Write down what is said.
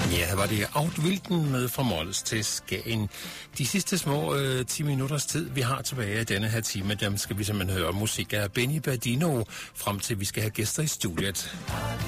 Ja, her var det Outwilden med fra Mols til Skagen. De sidste små 10 minutters tid, vi har tilbage i denne her time, dem skal vi simpelthen høre musik af Benny Bardino, frem til vi skal have gæster i studiet.